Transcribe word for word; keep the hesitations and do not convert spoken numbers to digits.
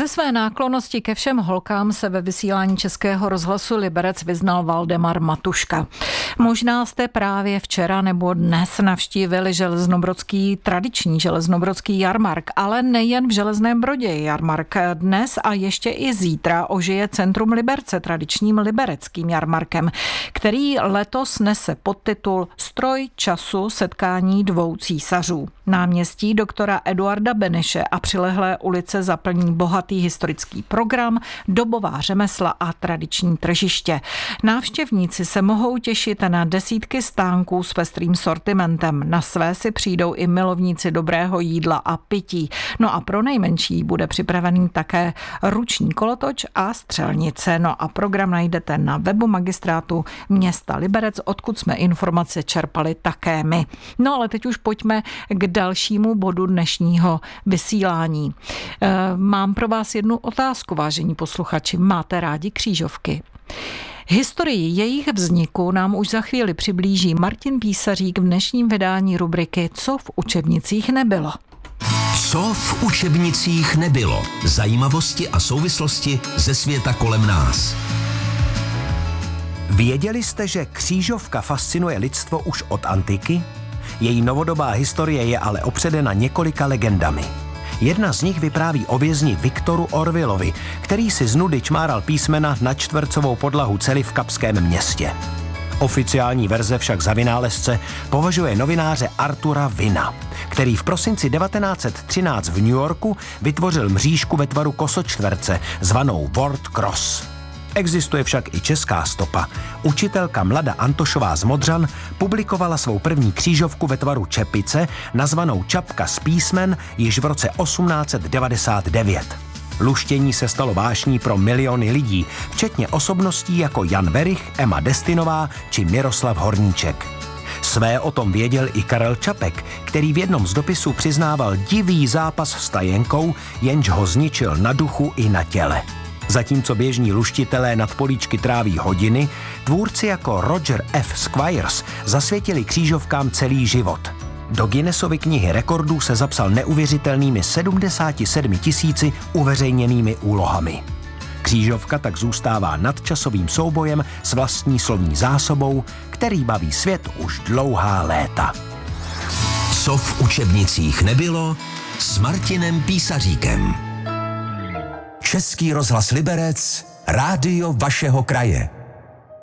Ze své náklonnosti ke všem holkám se ve vysílání Českého rozhlasu Liberec vyznal Valdemar Matuška. Možná jste právě včera nebo dnes navštívili železnobrodský, tradiční železnobrodský jarmark, ale nejen v Železném Brodě je jarmark. Dnes a ještě i zítra ožije centrum Liberce tradičním libereckým jarmarkem, který letos nese podtitul Stroj času setkání dvou císařů. Náměstí doktora Eduarda Beneše a přilehlé ulice zaplní bohatý historický program, dobová řemesla a tradiční tržiště. Návštěvníci se mohou těšit na desítky stánků s pestrým sortimentem. Na své si přijdou i milovníci dobrého jídla a pití. No a pro nejmenší bude připravený také ruční kolotoč a střelnice. No a program najdete na webu magistrátu města Liberec, odkud jsme informace čerpali také my. No ale teď už pojďme k dalšímu bodu dnešního vysílání. Mám pro vás jednu otázku, vážení posluchači. Máte rádi křížovky? Historii jejich vzniku nám už za chvíli přiblíží Martin Písařík v dnešním vydání rubriky Co v učebnicích nebylo. Co v učebnicích nebylo? Zajímavosti a souvislosti ze světa kolem nás. Věděli jste, že křížovka fascinuje lidstvo už od antiky? Její novodobá historie je ale opředena několika legendami. Jedna z nich vypráví o vězni Viktoru Orwellovi, který si z nudy čmáral písmena na čtvercovou podlahu cely v Kapském Městě. Oficiální verze však za vynálezce považuje novináře Artura Wina, který v prosinci devatenáct set třináct v New Yorku vytvořil mřížku ve tvaru kosočtverce zvanou Word Cross. Existuje však i česká stopa. Učitelka Mlada Antošová z Modřan publikovala svou první křížovku ve tvaru čepice, nazvanou Čapka z písmen, již v roce osmnáct set devadesát devět. Luštění se stalo vášní pro miliony lidí, včetně osobností jako Jan Werich, Emma Destinová či Miroslav Horníček. Své o tom věděl i Karel Čapek, který v jednom z dopisů přiznával divý zápas s tajenkou, jenž ho zničil na duchu i na těle. Zatímco běžní luštitelé nad políčky tráví hodiny, tvůrci jako Roger F. Squires zasvětili křížovkám celý život. Do Guinnessovy knihy rekordů se zapsal neuvěřitelnými sedmdesáti sedmi tisíci uveřejněnými úlohami. Křížovka tak zůstává nadčasovým soubojem s vlastní slovní zásobou, který baví svět už dlouhá léta. Co v učebnicích nebylo s Martinem Písaříkem. Český rozhlas Liberec, rádio vašeho kraje.